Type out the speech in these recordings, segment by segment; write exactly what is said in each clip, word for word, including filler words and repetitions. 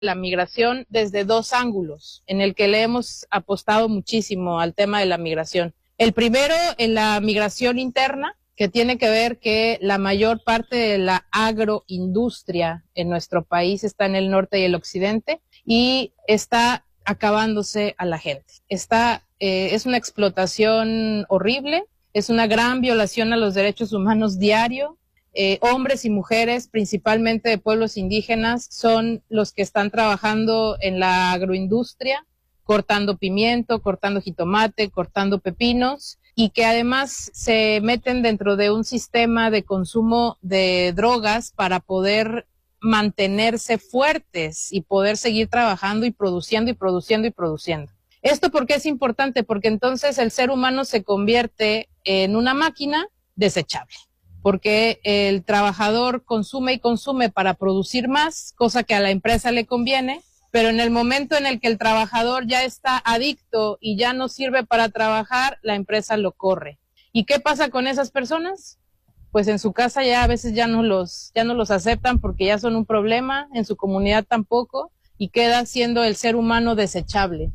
la migración desde dos ángulos, en el que le hemos apostado muchísimo al tema de la migración. El primero, en la migración interna, que tiene que ver que la mayor parte de la agroindustria en nuestro país está en el norte y el occidente y está acabándose a la gente. Está, eh, es una explotación horrible, es una gran violación a los derechos humanos diario. Eh, hombres y mujeres, principalmente de pueblos indígenas, son los que están trabajando en la agroindustria, cortando pimiento, cortando jitomate, cortando pepinos, y que además se meten dentro de un sistema de consumo de drogas para poder mantenerse fuertes y poder seguir trabajando y produciendo y produciendo y produciendo. ¿Esto por qué es importante? Porque entonces el ser humano se convierte en una máquina desechable, porque el trabajador consume y consume para producir más, cosa que a la empresa le conviene, pero en el momento en el que el trabajador ya está adicto y ya no sirve para trabajar, la empresa lo corre. ¿Y qué pasa con esas personas? Pues en su casa ya a veces ya no los, ya no los aceptan porque ya son un problema, en su comunidad tampoco, y queda siendo el ser humano desechable.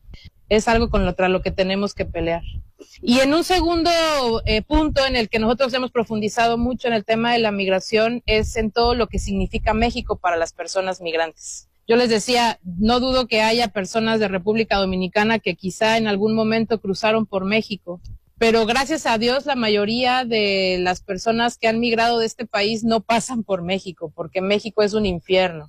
Es algo contra lo que tenemos que pelear. Y en un segundo eh, punto en el que nosotros hemos profundizado mucho en el tema de la migración es en todo lo que significa México para las personas migrantes. Yo les decía, no dudo que haya personas de República Dominicana que quizá en algún momento cruzaron por México, pero gracias a Dios la mayoría de las personas que han migrado de este país no pasan por México, porque México es un infierno.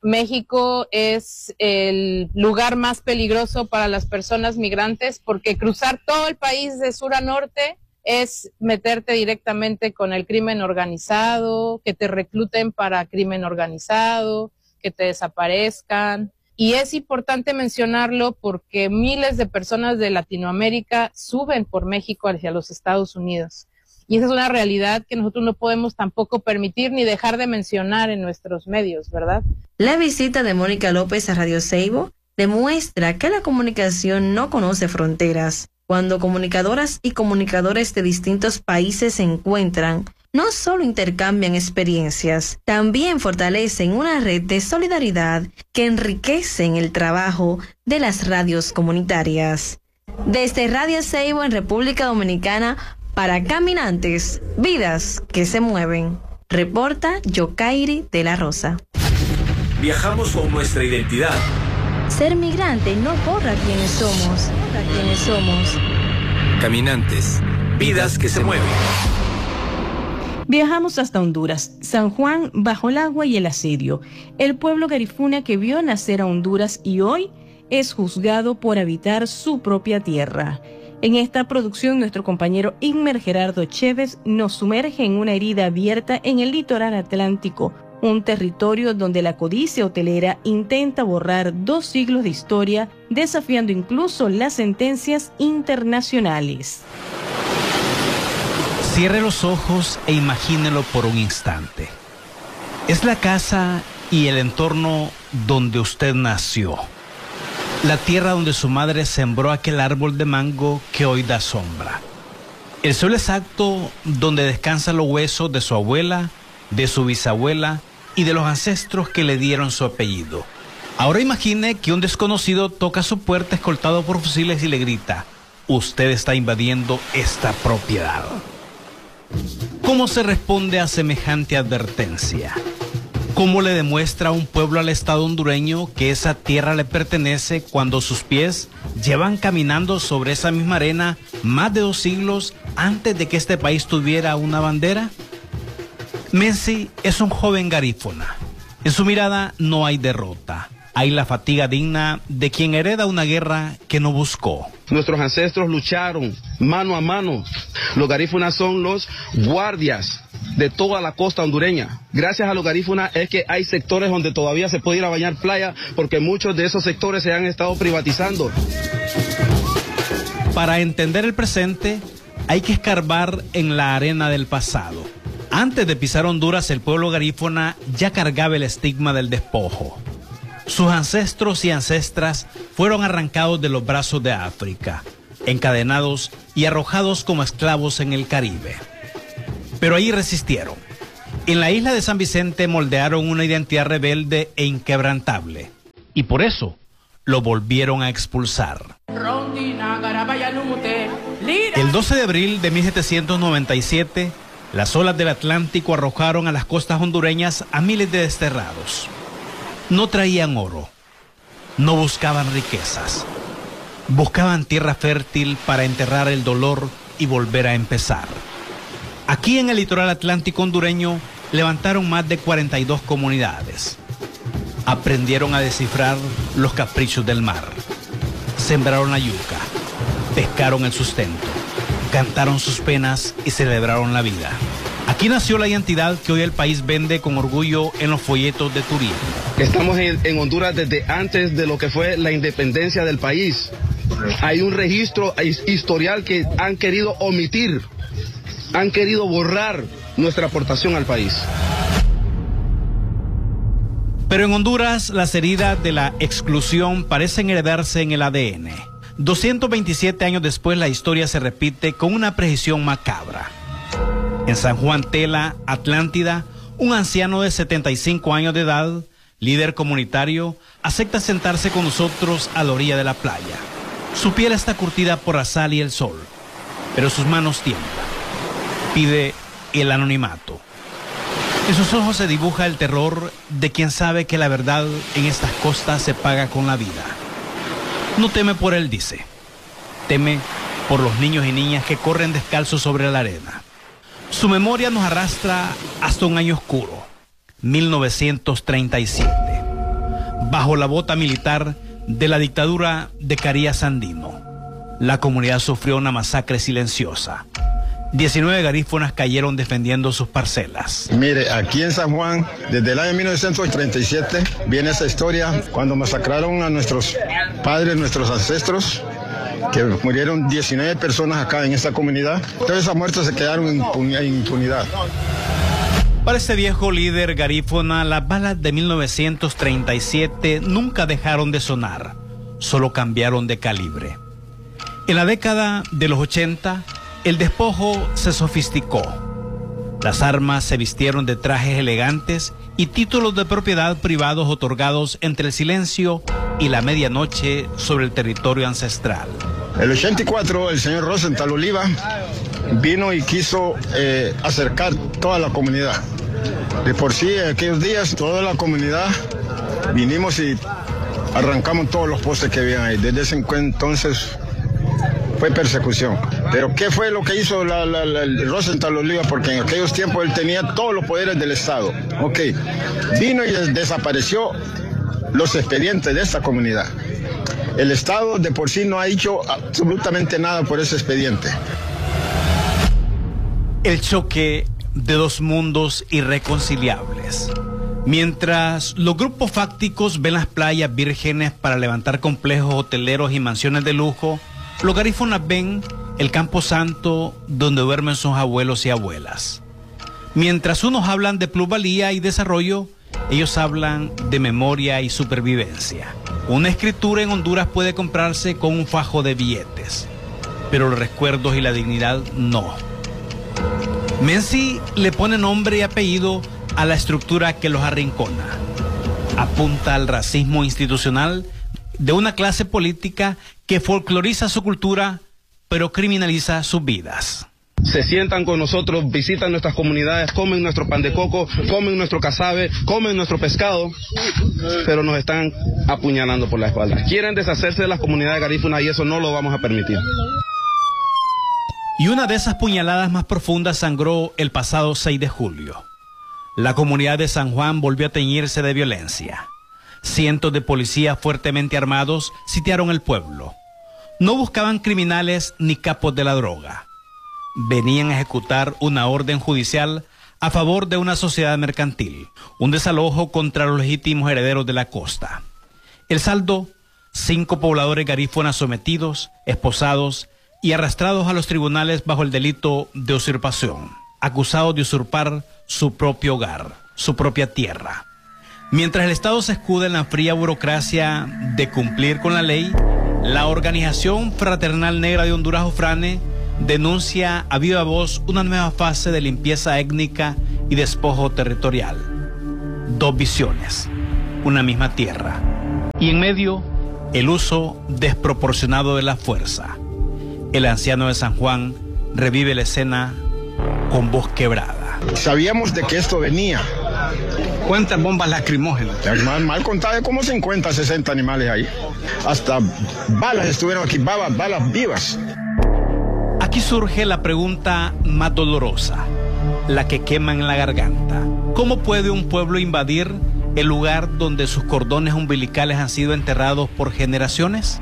México es el lugar más peligroso para las personas migrantes porque cruzar todo el país de sur a norte es meterte directamente con el crimen organizado, que te recluten para crimen organizado, que te desaparezcan. Y es importante mencionarlo porque miles de personas de Latinoamérica suben por México hacia los Estados Unidos. Y esa es una realidad que nosotros no podemos tampoco permitir ni dejar de mencionar en nuestros medios, ¿verdad? La visita de Mónica López a Radio Seibo demuestra que la comunicación no conoce fronteras. Cuando comunicadoras y comunicadores de distintos países se encuentran, no solo intercambian experiencias, también fortalecen una red de solidaridad que enriquecen el trabajo de las radios comunitarias. Desde Radio Seibo en República Dominicana, para Caminantes, vidas que se mueven. Reporta Yokairi de la Rosa. Viajamos con nuestra identidad. Ser migrante no borra quienes somos, borra quienes somos. Caminantes, vidas que se mueven. Viajamos hasta Honduras, San Juan, bajo el agua y el asedio. El pueblo garifuna que vio nacer a Honduras y hoy es juzgado por habitar su propia tierra. En esta producción, nuestro compañero Inmer Gerardo Chévez nos sumerge en una herida abierta en el litoral atlántico, un territorio donde la codicia hotelera intenta borrar dos siglos de historia, desafiando incluso las sentencias internacionales. Cierre los ojos e imagínelo por un instante. Es la casa y el entorno donde usted nació. La tierra donde su madre sembró aquel árbol de mango que hoy da sombra. El suelo exacto donde descansan los huesos de su abuela, de su bisabuela y de los ancestros que le dieron su apellido. Ahora imagine que un desconocido toca su puerta escoltado por fusiles y le grita: usted está invadiendo esta propiedad. ¿Cómo se responde a semejante advertencia? ¿Cómo le demuestra a un pueblo al Estado hondureño que esa tierra le pertenece cuando sus pies llevan caminando sobre esa misma arena más de dos siglos antes de que este país tuviera una bandera? Menzi es un joven garífuna. En su mirada no hay derrota. Hay la fatiga digna de quien hereda una guerra que no buscó. Nuestros ancestros lucharon mano a mano. Los garífunas son los guardias de toda la costa hondureña. Gracias a los garífunas es que hay sectores donde todavía se puede ir a bañar playa, porque muchos de esos sectores se han estado privatizando. Para entender el presente, hay que escarbar en la arena del pasado. Antes de pisar Honduras, el pueblo garífuna ya cargaba el estigma del despojo. Sus ancestros y ancestras fueron arrancados de los brazos de África, encadenados y arrojados como esclavos en el Caribe. Pero ahí resistieron. En la isla de San Vicente moldearon una identidad rebelde e inquebrantable. y por eso lo volvieron a expulsar. El doce de abril de mil setecientos noventa y siete, las olas del Atlántico arrojaron a las costas hondureñas a miles de desterrados. No traían oro, no buscaban riquezas, buscaban tierra fértil para enterrar el dolor y volver a empezar. Aquí en el litoral atlántico hondureño levantaron más de cuarenta y dos comunidades. Aprendieron a descifrar los caprichos del mar. Sembraron la yuca, pescaron el sustento, cantaron sus penas y celebraron la vida. Aquí nació la identidad que hoy el país vende con orgullo en los folletos de turismo. Estamos en, en Honduras desde antes de lo que fue la independencia del país. Hay un registro historial que han querido omitir, han querido borrar nuestra aportación al país. Pero en Honduras las heridas de la exclusión parecen heredarse en el A D N. doscientos veintisiete años después la historia se repite con una precisión macabra. En San Juan Tela, Atlántida, un anciano de setenta y cinco años de edad, líder comunitario, acepta sentarse con nosotros a la orilla de la playa. Su piel está curtida por la sal y el sol, pero sus manos tiemblan. Pide el anonimato. En sus ojos se dibuja el terror de quien sabe que la verdad en estas costas se paga con la vida. No teme por él, dice. Teme por los niños y niñas que corren descalzos sobre la arena. Su memoria nos arrastra hasta un año oscuro, mil novecientos treinta y siete, bajo la bota militar de la dictadura de Carías Sandino. La comunidad sufrió una masacre silenciosa. diecinueve garífunas cayeron defendiendo sus parcelas. Mire, aquí en San Juan, desde el año mil novecientos treinta y siete, viene esa historia cuando masacraron a nuestros padres, nuestros ancestros, que murieron diecinueve personas acá en esta comunidad. Todas esas muertes se quedaron en impunidad. Para este viejo líder garífuna, las balas de mil novecientos treinta y siete nunca dejaron de sonar, solo cambiaron de calibre. En la década de los ochenta, el despojo se sofisticó. Las armas se vistieron de trajes elegantes y títulos de propiedad privados otorgados entre el silencio y la medianoche sobre el territorio ancestral. El ochenta y cuatro, el señor Rosenthal Oliva vino y quiso eh, acercar toda la comunidad. De por sí, en aquellos días, toda la comunidad vinimos y arrancamos todos los postes que habían ahí. Desde ese entonces fue persecución. Pero ¿qué fue lo que hizo la, la, la, el Rosenthal Oliva? Porque en aquellos tiempos él tenía todos los poderes del Estado. Ok, vino y des desapareció los expedientes de esta comunidad. El Estado de por sí no ha hecho absolutamente nada por ese expediente. El choque de dos mundos irreconciliables. Mientras los grupos fácticos ven las playas vírgenes para levantar complejos hoteleros y mansiones de lujo, los garífunas ven el campo santo donde duermen sus abuelos y abuelas. Mientras unos hablan de plusvalía y desarrollo, ellos hablan de memoria y supervivencia. Una escritura en Honduras puede comprarse con un fajo de billetes, pero los recuerdos y la dignidad no. Menzi le pone nombre y apellido a la estructura que los arrincona. Apunta al racismo institucional de una clase política que folcloriza su cultura, pero criminaliza sus vidas. Se sientan con nosotros, visitan nuestras comunidades, comen nuestro pan de coco, comen nuestro casabe, comen nuestro pescado, pero nos están apuñalando por la espalda. Quieren deshacerse de las comunidades garífunas y eso no lo vamos a permitir. Y una de esas puñaladas más profundas sangró el pasado seis de julio. La comunidad de San Juan volvió a teñirse de violencia. Cientos de policías fuertemente armados sitiaron el pueblo. No buscaban criminales ni capos de la droga. Venían a ejecutar una orden judicial a favor de una sociedad mercantil, un desalojo contra los legítimos herederos de la costa. El saldo, cinco pobladores garífunas sometidos, esposados y arrastrados a los tribunales bajo el delito de usurpación, acusados de usurpar su propio hogar, su propia tierra. Mientras el Estado se escuda en la fría burocracia de cumplir con la ley, la Organización Fraternal Negra de Honduras, OFRANE, denuncia a viva voz una nueva fase de limpieza étnica y despojo territorial. Dos visiones, una misma tierra, Y en medio, el uso desproporcionado de la fuerza. El anciano de San Juan revive la escena con voz quebrada. Sabíamos de que esto venía. ¿Cuántas bombas lacrimógenas? Mal, mal contado, como cincuenta, sesenta animales ahí. Hasta balas estuvieron aquí, balas, balas vivas. Aquí surge la pregunta más dolorosa, la que quema en la garganta. ¿Cómo puede un pueblo invadir el lugar donde sus cordones umbilicales han sido enterrados por generaciones?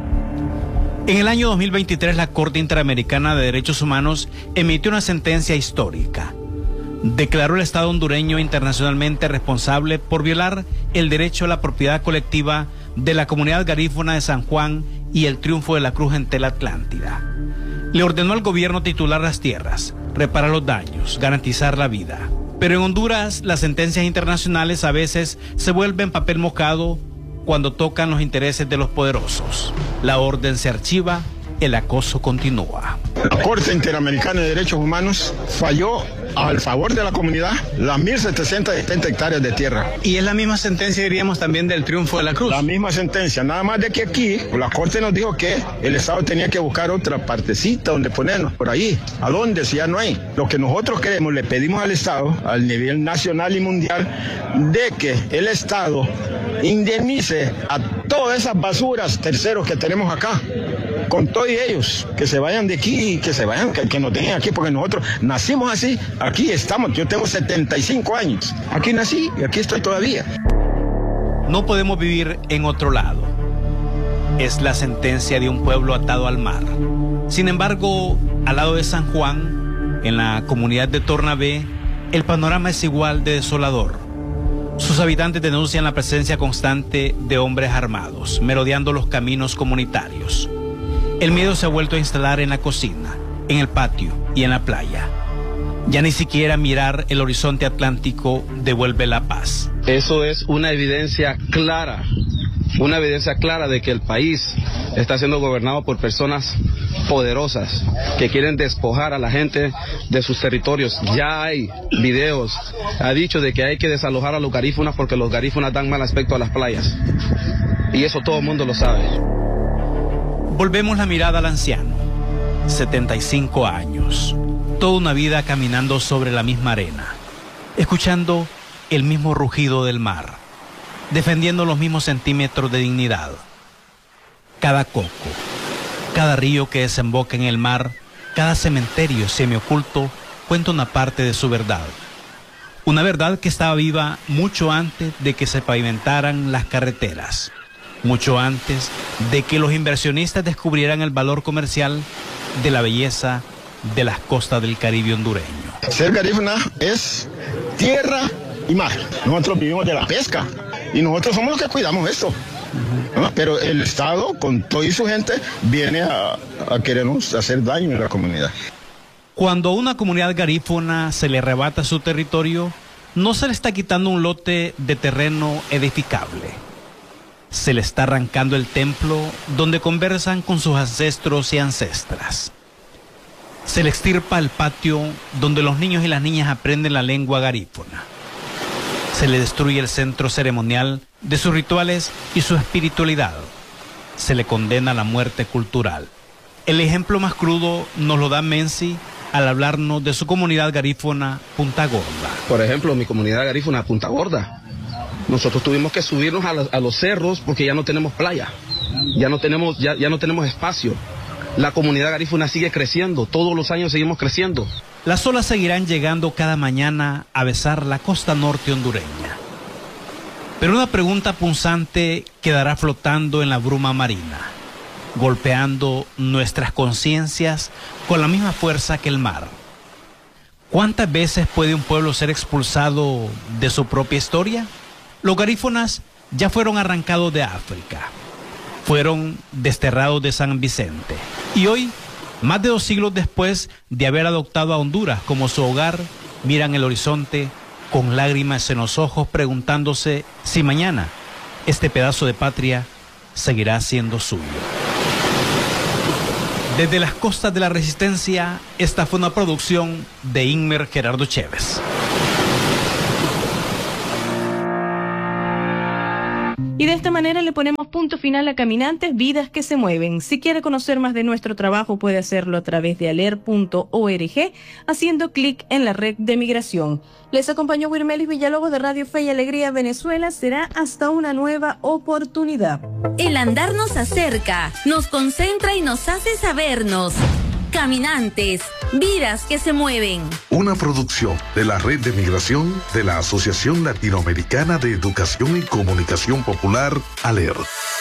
En el año dos mil veintitrés, la Corte Interamericana de Derechos Humanos emitió una sentencia histórica. Declaró el Estado hondureño internacionalmente responsable por violar el derecho a la propiedad colectiva de la comunidad garífuna de San Juan y el triunfo de la Cruz en Tela Atlántida. Le ordenó al gobierno titular las tierras, reparar los daños, garantizar la vida. Pero en Honduras, las sentencias internacionales a veces se vuelven papel mojado cuando tocan los intereses de los poderosos. La orden se archiva, el acoso continúa. La Corte Interamericana de Derechos Humanos falló al favor de la comunidad las mil setecientas setenta hectáreas de tierra. Y es la misma sentencia, diríamos, también del triunfo de la Cruz. La misma sentencia, nada más de que aquí la Corte nos dijo que el Estado tenía que buscar otra partecita donde ponernos, por ahí. ¿A dónde? Si ya no hay. Lo que nosotros queremos, le pedimos al Estado, al nivel nacional y mundial, de que el Estado indemnice a todas esas basuras terceros que tenemos acá, con todos ellos, que se vayan de aquí y que se vayan, que, que nos dejen aquí, porque nosotros nacimos así, aquí estamos, yo tengo setenta y cinco años, aquí nací y aquí estoy todavía. No podemos vivir en otro lado. Es la sentencia de un pueblo atado al mar. Sin embargo, al lado de San Juan, en la comunidad de Tornabé, el panorama es igual de desolador. Sus habitantes denuncian la presencia constante de hombres armados, merodeando los caminos comunitarios. El miedo se ha vuelto a instalar en la cocina, en el patio y en la playa. Ya ni siquiera mirar el horizonte atlántico devuelve la paz. Eso es una evidencia clara, una evidencia clara de que el país está siendo gobernado por personas poderosas que quieren despojar a la gente de sus territorios. Ya hay videos, ha dicho de que hay que desalojar a los garífunas porque los garífunas dan mal aspecto a las playas. Y eso todo el mundo lo sabe. Volvemos la mirada al anciano, setenta y cinco años, toda una vida caminando sobre la misma arena, escuchando el mismo rugido del mar, defendiendo los mismos centímetros de dignidad. Cada coco, cada río que desemboca en el mar, cada cementerio semioculto cuenta una parte de su verdad. Una verdad que estaba viva mucho antes de que se pavimentaran las carreteras. Mucho antes de que los inversionistas descubrieran el valor comercial de la belleza de las costas del Caribe hondureño. Ser garífuna es tierra y mar. Nosotros vivimos de la pesca y nosotros somos los que cuidamos esto. ¿No? Pero el Estado, con toda y su gente, viene a, a querernos hacer daño en la comunidad. Cuando a una comunidad garífuna se le arrebata su territorio, no se le está quitando un lote de terreno edificable. Se le está arrancando el templo donde conversan con sus ancestros y ancestras. Se le extirpa el patio donde los niños y las niñas aprenden la lengua garífuna. Se le destruye el centro ceremonial de sus rituales y su espiritualidad. Se le condena a la muerte cultural. El ejemplo más crudo nos lo da Menzi al hablarnos de su comunidad garífuna Punta Gorda. Por ejemplo, mi comunidad garífuna Punta Gorda. Nosotros tuvimos que subirnos a los, a los cerros porque ya no tenemos playa, ya no tenemos, ya, ya no tenemos espacio. La comunidad garífuna sigue creciendo, todos los años seguimos creciendo. Las olas seguirán llegando cada mañana a besar la costa norte hondureña. Pero una pregunta punzante quedará flotando en la bruma marina, golpeando nuestras conciencias con la misma fuerza que el mar. ¿Cuántas veces puede un pueblo ser expulsado de su propia historia? Los garífunas ya fueron arrancados de África, fueron desterrados de San Vicente. Y hoy, más de dos siglos después de haber adoptado a Honduras como su hogar, miran el horizonte con lágrimas en los ojos preguntándose si mañana este pedazo de patria seguirá siendo suyo. Desde las costas de la Resistencia, esta fue una producción de Inmer Gerardo Chévez. Y desde esta manera le ponemos punto final a Caminantes, vidas que se mueven. Si quiere conocer más de nuestro trabajo, puede hacerlo a través de aler punto org, haciendo clic en la red de migración. Les acompañó Wirmelis Villalobos de Radio Fe y Alegría Venezuela. Será hasta una nueva oportunidad. El andar nos acerca, nos concentra y nos hace sabernos. Caminantes, vidas que se mueven. Una producción de la Red de Migración de la Asociación Latinoamericana de Educación y Comunicación Popular, ALER.